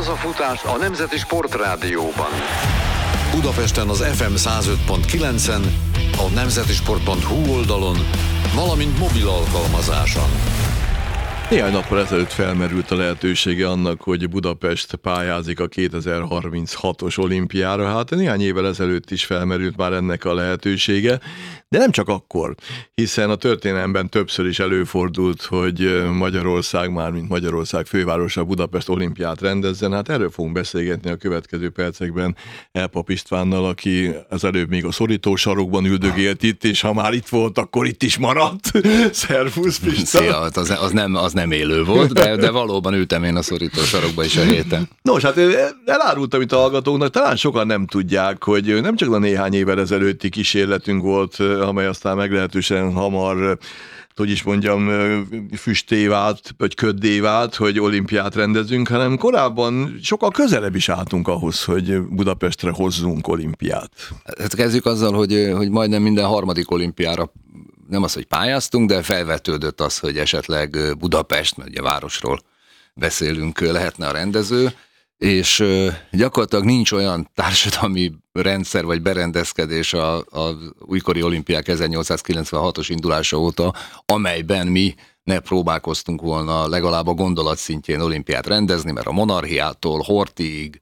Hazafutás a Nemzeti Sportrádióban. Budapesten az FM 105.9-en, a nemzetisport.hu oldalon, valamint mobil alkalmazáson. Néhány nappal ezelőtt felmerült a lehetősége annak, hogy Budapest pályázik a 2036-os olimpiára. Hát néhány évvel ezelőtt is felmerült már ennek a lehetősége, de nem csak akkor, hiszen a történelemben többször is előfordult, hogy Magyarország, mármint Magyarország fővárosa Budapest olimpiát rendezzen. Hát erről fogunk beszélgetni a következő percekben Elpap Istvánnal, aki az előbb még a szorító sarokban üldögélt itt, és ha már itt volt, akkor itt is maradt. Szervusz, Pista! Szia, az nem élő volt, de valóban ültem én a szorító sarokba is a héten. Nos, hát elárultam itt a hallgatóknak, talán sokan nem tudják, hogy nem csak a néhány évvel ezelőtti kísérletünk volt, amely aztán meglehetősen hamar, hogy is mondjam, füsté vált, vagy köddé vált, hogy olimpiát rendezünk, hanem korábban sokkal közelebb is álltunk ahhoz, hogy Budapestre hozzunk olimpiát. Hát kezdjük azzal, hogy majdnem minden harmadik olimpiára nem az, hogy pályáztunk, de felvetődött az, hogy esetleg Budapest, mert ugye városról beszélünk, lehetne a rendező, és gyakorlatilag nincs olyan társadalmi rendszer vagy berendezkedés az újkori olimpiák 1896-os indulása óta, amelyben mi ne próbálkoztunk volna legalább a gondolat szintjén olimpiát rendezni, mert a monarchiától Horthyig,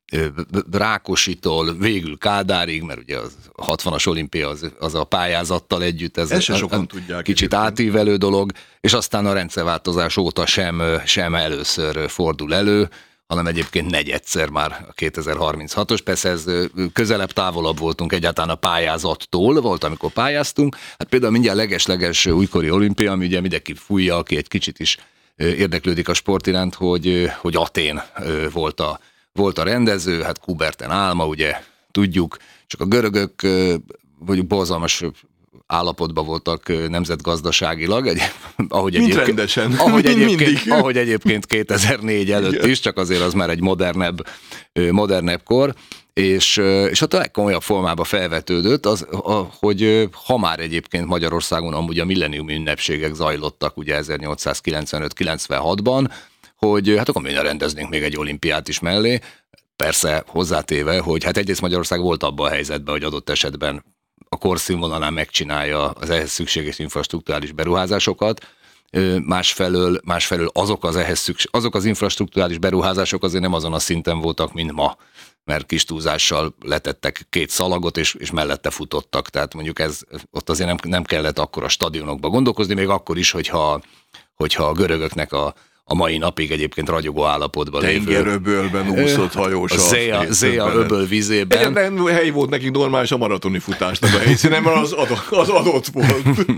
Rákositól végül Kádárig, mert ugye a 60-as olimpia az a pályázattal együtt, ez sokan tudják, kicsit átívelő dolog, és aztán a rendszerváltozás óta sem először fordul elő, hanem egyébként negyedszer már a 2036-os, persze ez közelebb, távolabb voltunk egyáltalán a pályázattól, volt amikor pályáztunk, hát például mindjárt leges-leges újkori olimpia, ami ugye mindenki fújja, aki egy kicsit is érdeklődik a sport iránt, hogy Atén volt a rendező, hát Coubertin álma, ugye tudjuk, csak a görögök vagy borzalmas állapotban voltak nemzetgazdaságilag, ahogy egyébként 2004 előtt is, csak azért az már egy modernebb kor, és a legkomolyabb formában felvetődött, hogy ha már egyébként Magyarországon amúgy a millenniumi ünnepségek zajlottak ugye 1895-96-ban, hogy hát akkor miért rendeznénk még egy olimpiát is mellé, persze hozzátéve, hogy hát egyrészt Magyarország volt abban a helyzetben, hogy adott esetben a korszínvonalán megcsinálja az ehhez szükséges infrastrukturális beruházásokat, másfelől azok az infrastrukturális beruházások azért nem azon a szinten voltak, mint ma, mert kis túlzással letettek 2 szalagot, és mellette futottak, tehát mondjuk ott azért nem kellett akkor a stadionokba gondolkozni, még akkor is, hogyha a görögöknek a mai napig egyébként ragyogó állapotban lévő. Tengeröbölben úszott hajós. Zéa öböl vizében. Egyébként hely volt nekik normális a maratoni futásnak a helyszínen, mert az adott volt.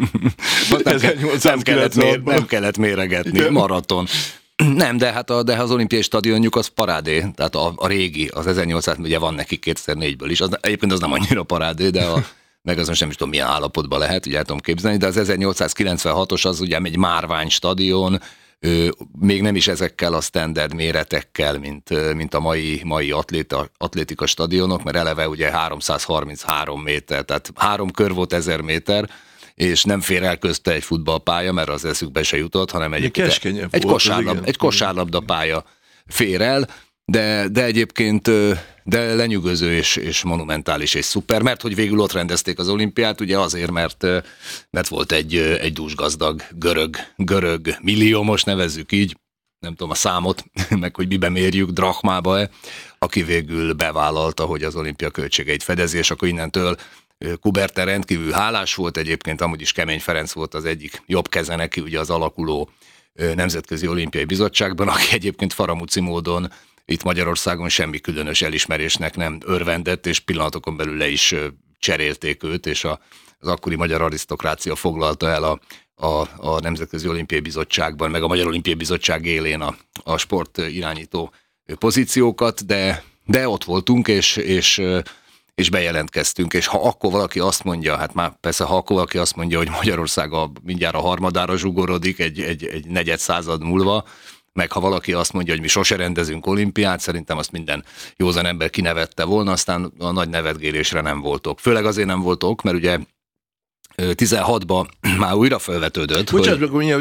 Nem kellett méregetni. Igen. Maraton. Nem, de az olimpiai stadionjuk az parádé, tehát a régi, az 1800, ugye van nekik 2004-ből is, egyébként az nem annyira parádé, de meg azon sem is tudom milyen állapotban lehet, ugye el tudom képzelni, de az 1896-os az ugye egy márvány stadion, még nem is ezekkel a standard méretekkel, mint a mai atlétika stadionok, mert eleve ugye 333 méter, tehát 3 kör volt 1000 méter, és nem fér el közte egy futballpálya, mert az eszükbe se jutott, hanem egy kosárlabda pálya fér el, de egyébként de lenyűgöző és monumentális és szuper, mert hogy végül ott rendezték az olimpiát, ugye azért, mert volt egy dúsgazdag görög milliómos, nevezzük így, nem tudom a számot, meg hogy mibe mérjük, drachmába, aki végül bevállalta, hogy az olimpia költségeit fedezi, és akkor innentől Coubertin rendkívül hálás volt, egyébként amúgy is Kemény Ferenc volt az egyik jobb keze neki, ugye az alakuló Nemzetközi Olimpiai Bizottságban, aki egyébként faramúci módon itt Magyarországon semmi különös elismerésnek nem örvendett, és pillanatokon belül le is cserélték őt, és az akkori magyar arisztokrácia foglalta el a Nemzetközi Olimpiai Bizottságban, meg a Magyar Olimpiai Bizottság élén a sport irányító pozíciókat, de ott voltunk, és bejelentkeztünk, és ha akkor valaki azt mondja, hát már persze, ha akkor valaki azt mondja, hogy Magyarország mindjárt a harmadára zsugorodik egy negyed század múlva, meg ha valaki azt mondja, hogy mi sose rendezünk olimpiát, szerintem azt minden józan ember kinevette volna, aztán a nagy nevetgélésre nem voltok. Főleg azért nem voltok, mert ugye 16-ban már újra felvetődött. Bocsánat, hogy tényleg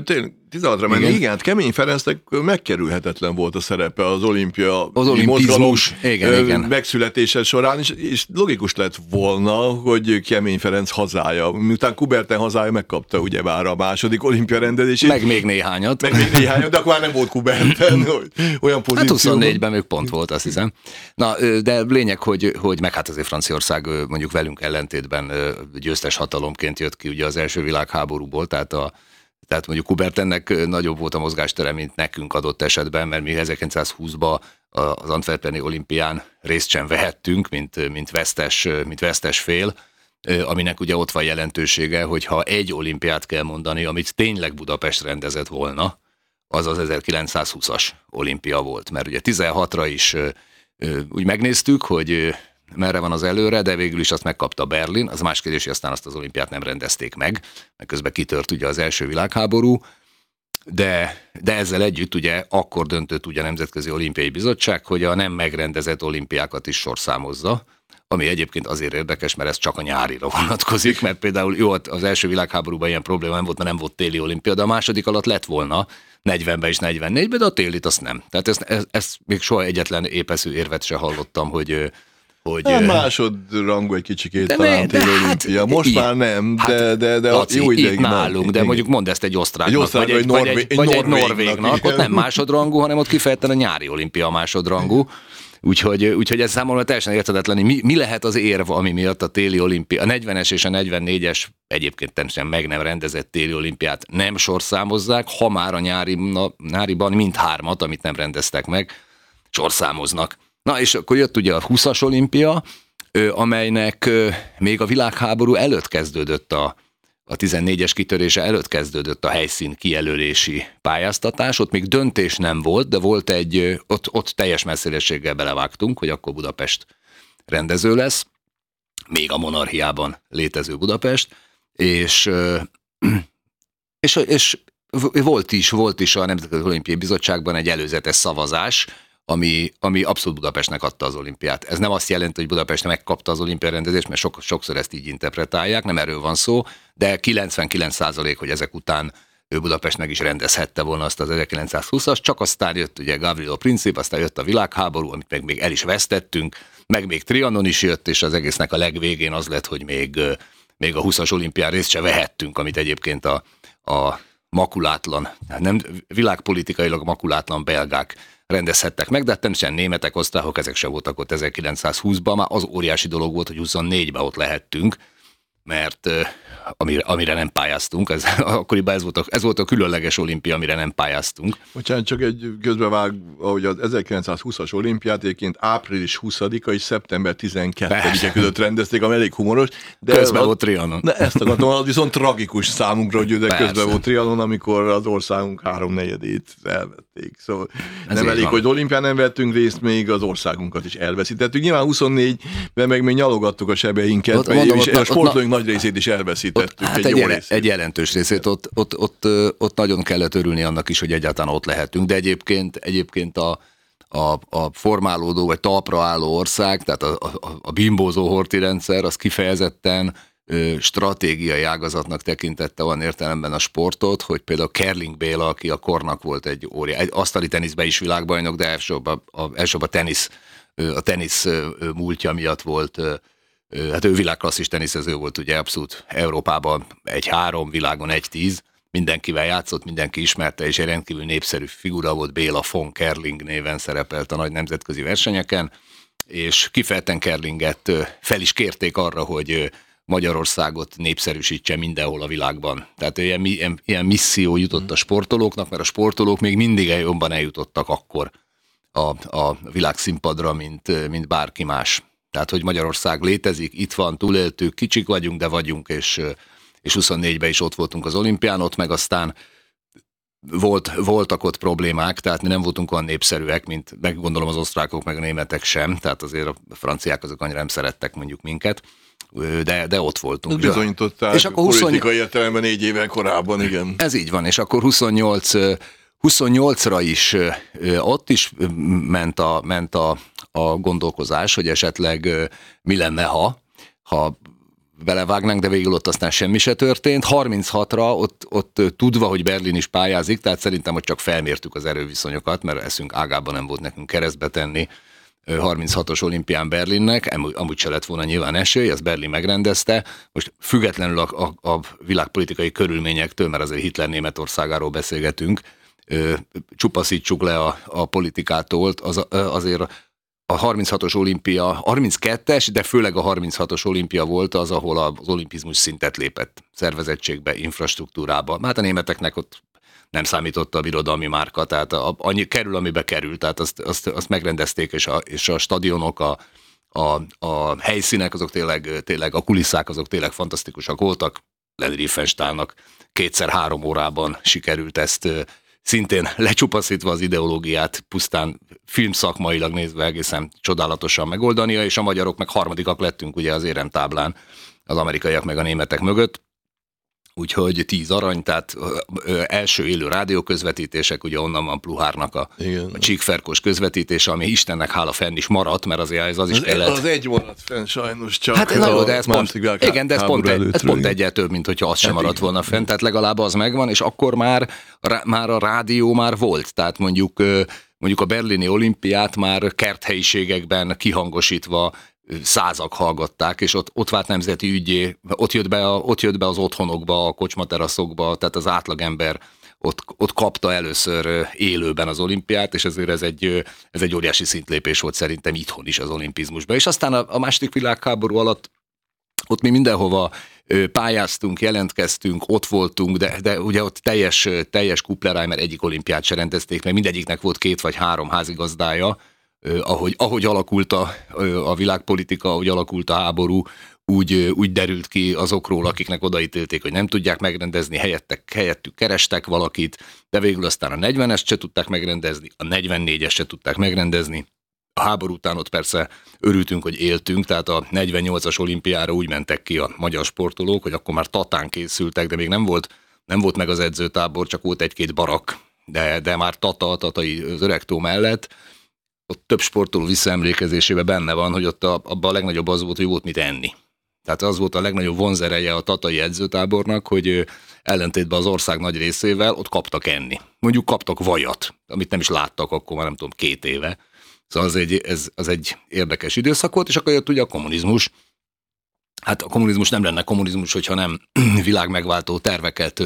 16-ra menni, igen, hát Kemény Ferencnek megkerülhetetlen volt a szerepe az olimpizmus igen. megszületése során, és logikus lett volna, hogy Kemény Ferenc hazája, miután Coubertin hazája megkapta ugyebár a második olimpia rendezését. Meg még néhányat, de akkor már nem volt Coubertin olyan pozícióban. Hát 24-ben még pont volt, azt hiszem. Na, de lényeg, hogy meg hát azért Franciaország mondjuk velünk ellentétben győztes hatalomként jött ki ugye az első világháborúból, tehát mondjuk Coubertinnek nagyobb volt a mozgástere, mint nekünk adott esetben, mert mi 1920-ban az Antwerpeni olimpián részt sem vehettünk, mint vesztes fél, aminek ugye ott van jelentősége, hogy ha egy olimpiát kell mondani, amit tényleg Budapest rendezett volna, az az 1920-as olimpia volt. Mert ugye 16-ra is úgy megnéztük, hogy merre van az előre, de végül is azt megkapta Berlin. Az más kérdés, hogy aztán azt az olimpiát nem rendezték meg, mert közben kitört ugye az első világháború, de ezzel együtt ugye akkor döntött ugye a Nemzetközi Olimpiai Bizottság, hogy a nem megrendezett olimpiákat is sorszámozza, ami egyébként azért érdekes, mert ez csak a nyárira vonatkozik, mert például jó, az első világháborúban ilyen probléma nem volt, mert nem volt téli olimpia, de a második alatt lett volna 40-ben és 44-ben, de a télit azt nem. Tehát ezt még soha egyetlen épeszű érvet se hallottam, hogy másodrangú egy kicsikét talán téli olimpia. Most már nem, de Laci, jó ideig nálunk, de mondjuk mondd ezt egy osztráknak, vagy egy norvégnak. Ott nem másodrangú, hanem ott kifejezetten a nyári olimpia a másodrangú. Úgyhogy ez számomra teljesen érthetetlen, mi lehet az érv, ami miatt a téli olimpia, a 40-es és a 44-es egyébként természetesen meg nem rendezett téli olimpiát nem sorszámozzák, ha már a nyáriban mindhármat, amit nem rendeztek meg, sorszámoznak. Na és akkor jött ugye a 20-as olimpia, amelynek még a világháború előtt kezdődött a 14-es kitörése előtt kezdődött a helyszín kijelölési pályáztatás, ott még döntés nem volt, de volt ott teljes messzélességgel belevágtunk, hogy akkor Budapest rendező lesz, még a monarchiában létező Budapest, és volt is a Nemzetközi Olimpiai Bizottságban egy előzetes szavazás, ami abszolút Budapestnek adta az olimpiát. Ez nem azt jelenti, hogy Budapest megkapta az olimpiai rendezést, mert sokszor ezt így interpretálják, nem erről van szó, de 99%, hogy ezek után Budapest meg is rendezhette volna azt az 1920-as, csak aztán jött ugye Gavrilo Princip, aztán jött a világháború, amit meg még el is vesztettünk, meg még Trianon is jött, és az egésznek a legvégén az lett, hogy még a 20-as olimpián részt se vehettünk, amit egyébként a makulátlan, nem világpolitikailag makulátlan belgák rendezhettek meg, de természetesen németek, osztrákok, ezek sem voltak ott 1920-ban, már az óriási dolog volt, hogy 24-ben ott lehettünk, mert amire nem pályáztunk, akkoriban ez volt a különleges olimpia, amire nem pályáztunk. Bocsánat, csak egy közbevág, ahogy az 1920-as olimpiát egyébként április 20-a és szeptember 12-e között rendezték, ami elég humoros. De közben volt Trianon. De ezt akartam, az viszont tragikus számunkra, hogy közben volt Trianon, amikor az országunk 3/4 elvették. Szóval ez nem elég, hogy olimpián nem vettünk részt, még az országunkat is elveszítettük. Nyilván 24-ben meg még nyalogattuk a sebeinket, és a sportolóink nagy részét is elveszítettük. Hát egy jelentős részét, ott nagyon kellett örülni annak is, hogy egyáltalán ott lehetünk, de egyébként a formálódó vagy talpra álló ország, tehát a bimbózó horti rendszer, az kifejezetten stratégiai ágazatnak tekintette olyan értelemben a sportot, hogy például Kerling Béla, aki a kornak volt egy asztali teniszben is világbajnok, de elsőbb a tenisz múltja miatt volt. Hát ő világklasszis teniszező volt, ugye abszolút Európában 1-3, világon 1-10, mindenkivel játszott, mindenki ismerte, és egy rendkívül népszerű figura volt, Béla von Kerling néven szerepelt a nagy nemzetközi versenyeken, és kifejezetten Kerlinget fel is kérték arra, hogy Magyarországot népszerűsítse mindenhol a világban. Tehát ilyen misszió jutott a sportolóknak, mert a sportolók még mindig jobban eljutottak akkor a világszínpadra, mint bárki más. Tehát, hogy Magyarország létezik, itt van, túléltük, kicsik vagyunk, de vagyunk, és 24-ben is ott voltunk az olimpián, ott meg aztán voltak ott problémák, tehát mi nem voltunk olyan népszerűek, mint meggondolom az osztrákok, meg a németek sem, tehát azért a franciák azok annyira nem szerettek mondjuk minket, de ott voltunk. Bizonyították és akkor politikai értelemben 4 évvel korábban, igen. Ez így van, és akkor 28-ra is ott is ment a gondolkozás, hogy esetleg mi lenne, ha belevágnánk, de végül ott aztán semmi se történt. 36-ra ott tudva, hogy Berlin is pályázik, tehát szerintem, hogy csak felmértük az erőviszonyokat, mert eszünk ágában nem volt nekünk keresztbe tenni 36-os olimpián Berlinnek, amúgy se lett volna nyilván esély, ezt Berlin megrendezte. Most függetlenül a világpolitikai körülményektől, mert azért Hitler Németországáról beszélgetünk, csupaszítsuk le a politikától, azért a 36-os olimpia, 32-es, de főleg a 36-os olimpia volt az, ahol az olimpizmus szintet lépett szervezettségbe, infrastruktúrába. Hát a németeknek ott nem számított a birodalmi márka, tehát annyi kerül, amibe kerül, tehát azt megrendezték, és a stadionok, a helyszínek, azok tényleg, a kulisszák azok tényleg fantasztikusak voltak. Len Riefenstahlnak 2-3 órában sikerült ezt szintén lecsupaszítva az ideológiát, pusztán filmszakmailag nézve egészen csodálatosan megoldania, és a magyarok meg harmadikak lettünk ugye az éremtáblán, az amerikaiak meg a németek mögött. Úgyhogy 10 arany, tehát első élő rádióközvetítések, ugye onnan van Pluhárnak a csíkferkós közvetítése, ami Istennek hála fenn is maradt, mert azért az is kellett. Az egy maradt fenn sajnos csak. Hát na jó, de ez pont egyel több, mint hogyha az sem maradt volna fenn, tehát legalább az megvan, és akkor már a rádió már volt, tehát mondjuk a berlini olimpiát már kerthelyiségekben kihangosítva százak hallgatták, és ott vált nemzeti ügyé, ott jött be az otthonokba, a kocsmateraszokba, tehát az átlagember ott kapta először élőben az olimpiát, és ezért ez egy óriási szintlépés volt szerintem itthon is az olimpizmusban. És aztán a második világháború alatt ott mi mindenhova pályáztunk, jelentkeztünk, ott voltunk, de ugye ott teljes kupleráj, mert egyik olimpiát se rendezték, mert mindegyiknek volt 2 vagy 3 házigazdája. Ahogy alakult a világpolitika, ahogy alakult a háború, úgy derült ki azokról, akiknek odaítélték, hogy nem tudják megrendezni, helyettük kerestek valakit, de végül aztán a 40-est se tudták megrendezni, a 44-est se tudták megrendezni. A háború után ott persze örültünk, hogy éltünk, tehát a 48-as olimpiára úgy mentek ki a magyar sportolók, hogy akkor már Tatán készültek, de még nem volt meg az edzőtábor, csak volt 1-2 barak, de már tatai az Öreg tó mellett. Ott több sportoló visszaemlékezésében benne van, hogy ott abban a legnagyobb az volt, hogy volt mit enni. Tehát az volt a legnagyobb vonzereje a tatai edzőtábornak, hogy ellentétben az ország nagy részével ott kaptak enni. Mondjuk kaptak vajat, amit nem is láttak akkor már nem tudom 2 éve. Szóval az egy érdekes időszak volt, és akkor jött ugye a kommunizmus. Hát a kommunizmus nem lenne kommunizmus, hogyha nem világmegváltó terveket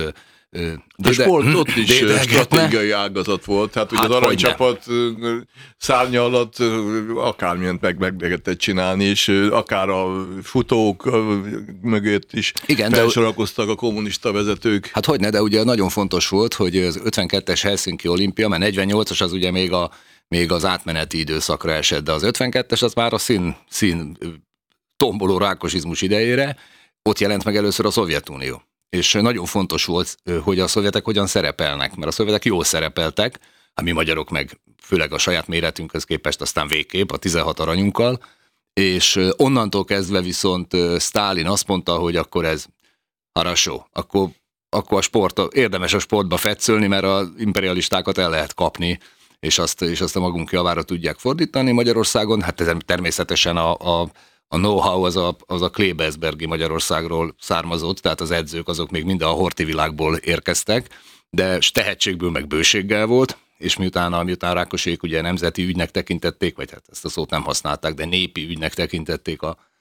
de sport ott is stratégiai ágazat volt, tehát ugye az aranycsapat szárnya alatt akármilyent meg lehetett csinálni, és akár a futók mögött is felsorakoztak a kommunista vezetők. Hát hogyne, de ugye nagyon fontos volt, hogy az 52-es Helsinki olimpia, mert 48-as az ugye még az átmeneti időszakra esett, de az 52-es az már a szín tomboló rákosizmus idejére, ott jelent meg először a Szovjetunió. És nagyon fontos volt, hogy a szovjetek hogyan szerepelnek, mert a szovjetek jól szerepeltek, a mi magyarok meg főleg a saját méretünkhöz képest aztán végképp a 16 aranyunkkal, és onnantól kezdve viszont Sztálin azt mondta, hogy akkor ez harasó, akkor érdemes a sportba fetszölni, mert az imperialistákat el lehet kapni, és azt a magunk javára tudják fordítani Magyarországon. Hát ez természetesen a know-how az a Klebersbergi Magyarországról származott, tehát az edzők azok még mind a horti világból érkeztek, de tehetségből meg bőséggel volt, és miután Rákosék ugye nemzeti ügynek tekintették, vagy hát ezt a szót nem használták, de népi ügynek tekintették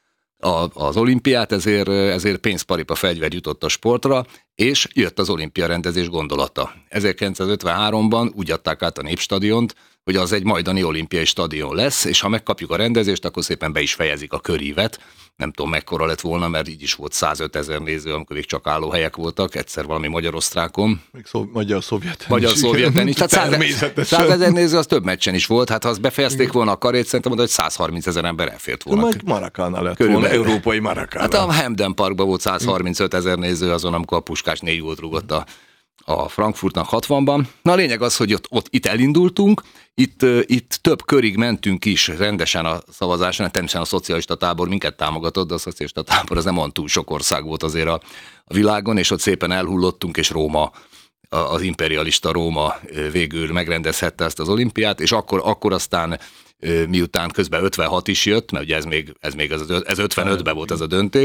az olimpiát, ezért pénzparipa fegyver jutott a sportra, és jött az olimpia rendezés gondolata. 1953-ban úgy adták át a Népstadiont, hogy az egy majdani olimpiai stadion lesz, és ha megkapjuk a rendezést, akkor szépen be is fejezik a körívet. Nem tudom, mekkora lett volna, mert így is volt 105 000 néző, amikor még csak állóhelyek voltak, egyszer valami magyar-osztrákon. Még magyar-szovjeten is. Tehát 100 000 néző az több meccsen is volt, hát ha azt befejezték volna a karét, szerintem hogy 130 000 ember elfért volna. Majd Maracana lett volna, európai Maracana. Hát a Hamden Parkban volt 135 000 néző azon, amikor a Puskás 4 gólt rúgott a Frankfurtnak 60-ban. Na a lényeg az, hogy itt elindultunk, itt több körig mentünk is rendesen a szavazáson, természetesen a szocialista tábor minket támogatott, de a szocialista tábor az nem olyan túl sok ország volt azért a világon, és ott szépen elhullottunk, és Róma, az imperialista Róma végül megrendezhette ezt az olimpiát, és akkor aztán miután közben 56 is jött, mert ugye ez 55-ben volt ez a döntés,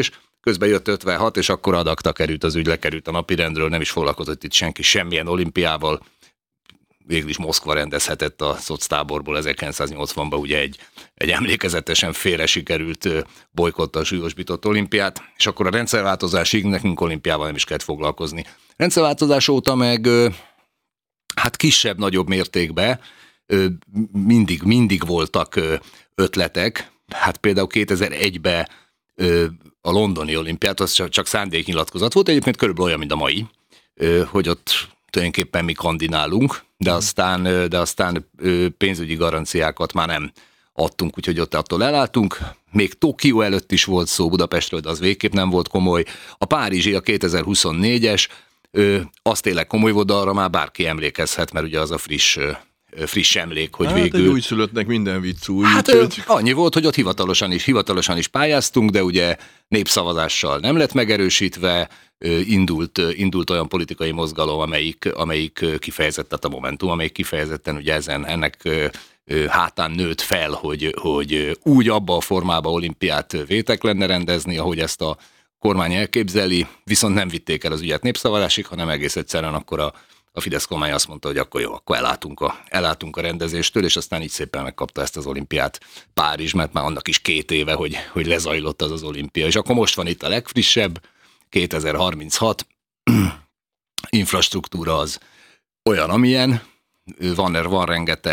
közben jött 56, és akkor adakta került az ügy, lekerült a napirendről, nem is foglalkozott itt senki semmilyen olimpiával. Végül is Moszkva rendezhetett a szoctáborból 1980-ban ugye egy emlékezetesen félre sikerült bolykottal súlyosbított olimpiát, és akkor a rendszerváltozásig nekünk olimpiával nem is kellett foglalkozni. Rendszerváltozás óta meg hát kisebb-nagyobb mértékben mindig voltak ötletek. Hát például 2001-ben a londoni olimpiát, az csak szándéknyilatkozat volt, egyébként körülbelül olyan, mint a mai, hogy ott tulajdonképpen mi kandidálunk, de aztán pénzügyi garanciákat már nem adtunk, úgyhogy ott attól elálltunk. Még Tokió előtt is volt szó Budapestről, de az végképp nem volt komoly. A párizsi, a 2024-es, az tényleg komoly volt, arra már bárki emlékezhet, mert ugye az a friss emlék, hogy hát végül... egy újszülöttnek minden vicc új. Hát annyi volt, hogy ott hivatalosan is pályáztunk, de ugye népszavazással nem lett megerősítve, indult olyan politikai mozgalom, amelyik kifejezetten, a Momentum, amelyik kifejezetten ugye ennek hátán nőtt fel, hogy úgy abba a formában olimpiát vétek lenne rendezni, ahogy ezt a kormány elképzeli, viszont nem vitték el az ügyet népszavazásig, hanem egész egyszerűen akkor a Fidesz kormány azt mondta, hogy akkor jó, akkor elálltunk a rendezéstől, és aztán így szépen megkapta ezt az olimpiát Párizs, mert már annak is 2 éve, hogy lezajlott az olimpia. És akkor most van itt a legfrissebb, 2036, infrastruktúra az olyan, amilyen, van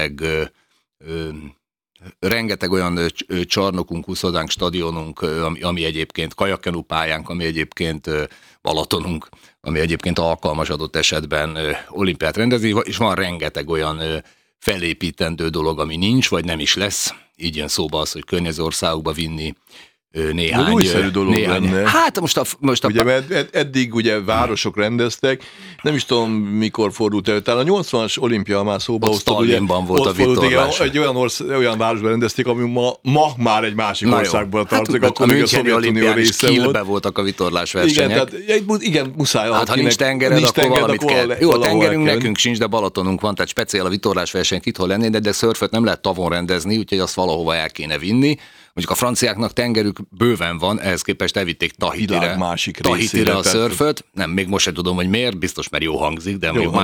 rengeteg olyan csarnokunk, úszodánk, stadionunk, ami egyébként kajakkenu pályánk, ami egyébként Balatonunk, ami egyébként alkalmas adott esetben olimpiát rendezni, és van rengeteg olyan felépítendő dolog, ami nincs, vagy nem is lesz. Így jön szóba az, hogy környező országokba vinni néhány... Újszerű dolog lenne. Hát most ugye, mert eddig ugye városok rendeztek, nem is tudom mikor fordult el, talán a 80-as olimpia már szóba hoztad, ugye, volt a vitorlás. Egy olyan városban rendezték, ami ma már egy másik országban tartozik, akkor még a Szovjetunió része volt. Voltak a vitorlás versenyek. Igen, muszáj. Hát ha nincs tengered, akkor valamit kell. Jó, a tengerünk nekünk sincs, de Balatonunk van, tehát speciál a vitorlás versenyek itthon lenni, de szörföt nem lehet tavon rendezni, úgyhogy azt valahova el kéne vinni. Mondjuk a franciáknak tengerük bőven van, ehhez képest elvitték Tahitire a szörföt. Nem, még most sem tudom, hogy miért, biztos, mert jó hangzik, de jó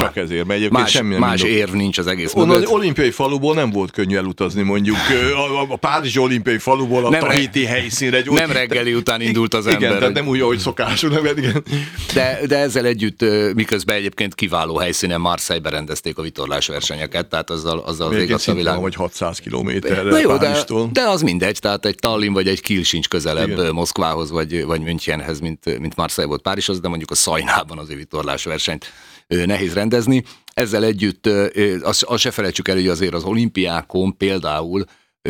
más érv nincs az egész mögött. Az olimpiai faluból nem volt könnyű elutazni, mondjuk a Párizsi olimpiai faluból a Tahiti helyszínre. Nem reggeli után indult az ember. Igen, tehát nem úgy, ahogy szokásul. De ezzel együtt, miközben egyébként kiváló helyszínen Marseille-be rendezték a vitorlásversenyeket, tehát azzal végadt a világ. Hogy 600 kilométerre Párizstól. De az mindegy, tehát egy Tallinn vagy egy Kiel sincs közelebb igen. Moszkvához vagy Münchenhez, mint Marseille volt Párizshoz, de mondjuk a Szajnában azért vitorlásversenyt nehéz rendezni. Ezzel együtt azt se felejtsük el, hogy azért az olimpiákon például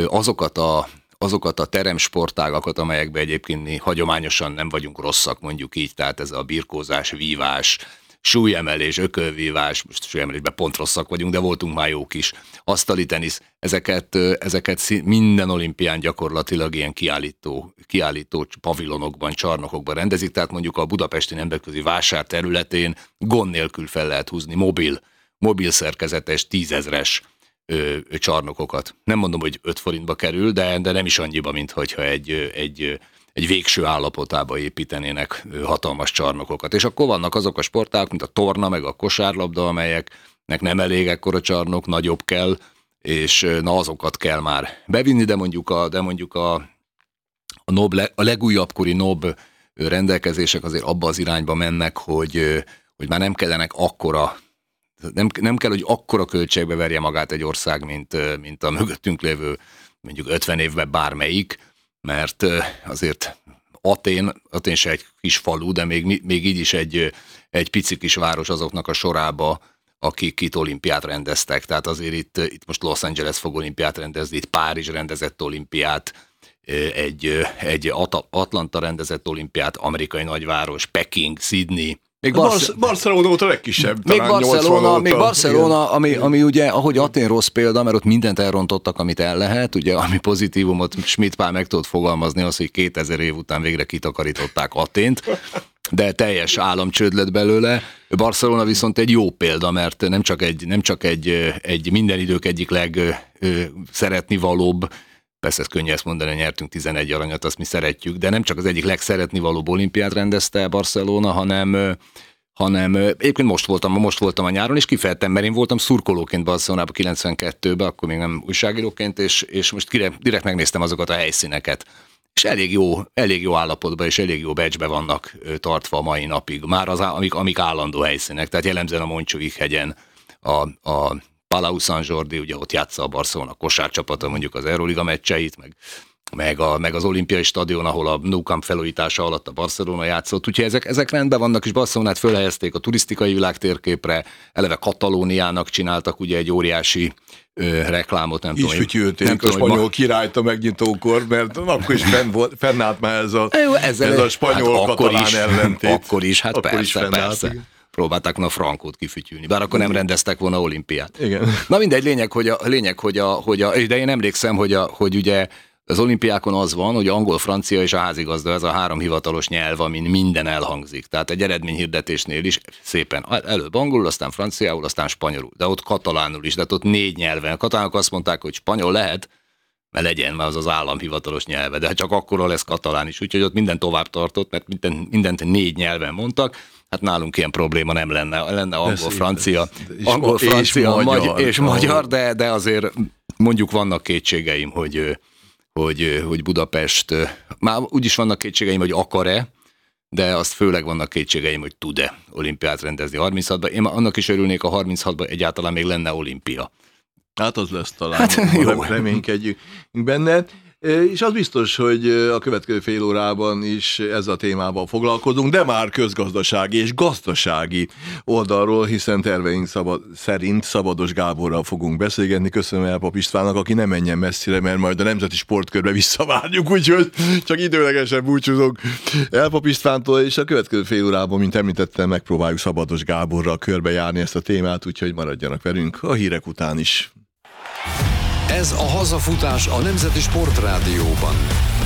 azokat a teremsportágakat, amelyekben egyébként mi hagyományosan nem vagyunk rosszak, mondjuk így, tehát ez a birkózás, vívás, súlyemelés, ökölvívás, most súlyemelésben pont rosszak vagyunk, de voltunk már jók is. Asztali tenisz, ezeket minden olimpián gyakorlatilag ilyen kiállító pavilonokban, csarnokokban rendezik, tehát mondjuk a budapesti nemzetközi vásár területén gond nélkül fel lehet húzni mobil szerkezetes 10 000-es csarnokokat. Nem mondom, hogy 5 forintba kerül, de nem is annyiba, mint hogyha egy végső állapotába építenének hatalmas csarnokokat. És akkor vannak azok a sportágak, mint a torna, meg a kosárlabda, amelyeknek nem elég ekkora csarnok, nagyobb kell, és azokat kell már bevinni, de mondjuk a legújabbkori NOB rendelkezések azért abba az irányba mennek, hogy már nem kellenek akkora, nem kell, hogy akkora költségbe verje magát egy ország, mint a mögöttünk lévő mondjuk 50 évben bármelyik, mert azért Atén se egy kis falu, de még így is egy pici kis város azoknak a sorába, akik itt olimpiát rendeztek. Tehát azért itt most Los Angeles fog olimpiát rendezni, itt Párizs rendezett olimpiát, egy Atlanta rendezett olimpiát, amerikai nagyváros, Peking, Sydney. Barcelona volt a legkisebb, még Barcelona, ami ugye, ahogy Atén rossz példa, mert ott mindent elrontottak, amit el lehet, ugye, ami pozitívumot Schmidt Pál meg tudott fogalmazni, az, hogy 2000 év után végre kitakarították Atént, de teljes államcsőd lett belőle. Barcelona viszont egy jó példa, mert nem csak egy minden idők egyik legszeretnivalóbb, persze ez könnyű ezt mondani, hogy nyertünk 11 aranyat, azt mi szeretjük, de nem csak az egyik legszeretni valóbb olimpiát rendezte Barcelona, hanem egyébként most voltam a nyáron, és kifejezetten, mert én voltam szurkolóként Barcelonában 92-ben, akkor még nem újságíróként, és most direkt megnéztem azokat a helyszíneket. És elég jó állapotban és elég jó becsbe vannak tartva a mai napig. Már amik állandó helyszínek, tehát jellemzően a Montjuïc-hegyen, a Palau Sant Jordi, ugye ott játsza a Barcelona kosárcsapata mondjuk az Euroliga meccseit, meg az olimpiai stadion, ahol a Nou Camp felújítása alatt a Barcelona játszott. Úgyhogy ezek rendben vannak, és Barcelonát fölhelyezték a turisztikai világtérképre, eleve Katalóniának csináltak ugye egy óriási reklámot, nem tudom. Is fütyülték a spanyol királyt a megnyitókor, mert akkor is fennállt már ez a spanyol-katalán ellentét. Akkor is, hát akkor persze. Próbálták volna a frankót kifütyülni, bár akkor nem rendeztek volna olimpiát. Igen. Na mindegy, lényeg, de én emlékszem, hogy ugye az olimpiákon az van, hogy angol, francia és a házigazda, ez a 3 hivatalos nyelv, amin minden elhangzik. Tehát egy eredményhirdetésnél is szépen előbb angolul, aztán franciául, aztán spanyolul, de ott katalánul is, de ott 4 nyelven. A katalánok azt mondták, hogy spanyol lehet, mert legyen, mert az állam hivatalos nyelve, de csak akkor lesz katalán is. Úgyhogy ott minden tovább tartott, mert mindent 4 nyelven mondtak. Hát nálunk ilyen probléma nem lenne angol, francia, és magyar, de azért mondjuk vannak kétségeim, hogy Budapest, már úgyis vannak kétségeim, hogy akar-e, de azt főleg vannak kétségeim, hogy tud-e olimpiát rendezni 36-ban. Én annak is örülnék, a 36-ban egyáltalán még lenne olimpia. Hát az lesz talán, reménykedjünk benne. És az biztos, hogy a következő fél órában is ezzel a témával foglalkozunk, de már közgazdasági és gazdasági oldalról, hiszen terveink szerint Szabados Gáborral fogunk beszélgetni. Köszönöm Elpap Istvánnak, aki nem menjen messzire, mert majd a Nemzeti Sportkörbe visszavárjuk, úgyhogy csak időlegesen búcsúzunk Elpap Istvántól, és a következő fél órában, mint említettem, megpróbáljuk Szabados Gáborral körbejárni ezt a témát, úgyhogy maradjanak velünk a hírek után is. Ez a Hazafutás a Nemzeti Sportrádióban.